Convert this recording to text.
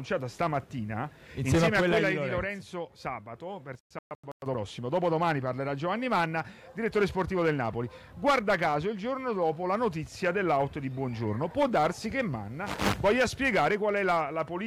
annunciata stamattina insieme a quella di Lorenzo sabato, per sabato prossimo. Dopodomani parlerà Giovanni Manna, direttore sportivo del Napoli. Guarda caso, il giorno dopo la notizia dell'out di Buongiorno. Può darsi che Manna voglia spiegare qual è la politica